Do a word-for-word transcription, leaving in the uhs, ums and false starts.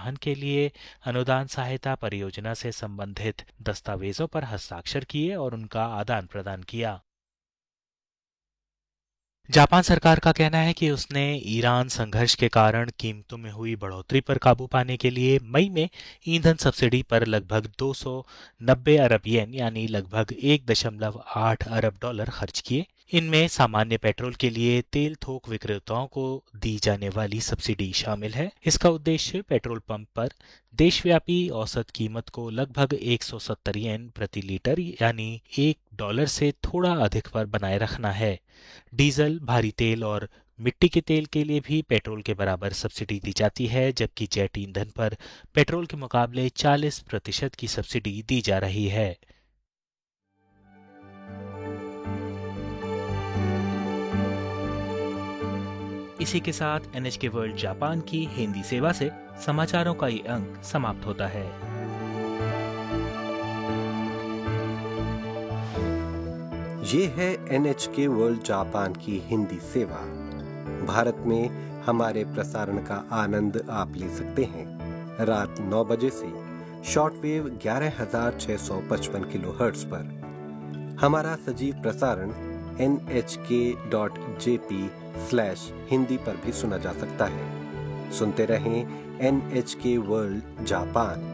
परिवहन के लिए अनुदान सहायता परियोजना से संबंधित दस्तावेजों पर हस्ताक्षर किए और उनका आदान प्रदान किया। जापान सरकार का कहना है कि उसने ईरान संघर्ष के कारण कीमतों में हुई बढ़ोतरी पर काबू पाने के लिए मई में ईंधन सब्सिडी पर लगभग दो सौ नब्बे अरब येन यानी लगभग एक दशमलव आठ अरब डॉलर खर्च किए। इनमें सामान्य पेट्रोल के लिए तेल थोक विक्रेताओं को दी जाने वाली सब्सिडी शामिल है। इसका उद्देश्य पेट्रोल पंप पर देशव्यापी औसत कीमत को लगभग एक सौ सत्तर येन प्रति लीटर यानी एक डॉलर से थोड़ा अधिक पर बनाए रखना है। डीजल, भारी तेल और मिट्टी के तेल के लिए भी पेट्रोल के बराबर सब्सिडी दी जाती है, जबकि जेट ईंधन पर पेट्रोल के मुकाबले चालीस प्रतिशत की सब्सिडी दी जा रही है। इसी के साथ एनएचके वर्ल्ड जापान की हिंदी सेवा से समाचारों का ये अंक समाप्त होता है। ये है एनएचके वर्ल्ड जापान की हिंदी सेवा। भारत में हमारे प्रसारण का आनंद आप ले सकते हैं रात नौ बजे से शॉर्टवेव ग्यारह हजार छह सौ पचपन किलोहर्ट्ज पर। हमारा सजीव प्रसारण एन एच के dot J P slash Hindi पर भी सुना जा सकता है। सुनते रहें एनएचके वर्ल्ड जापान।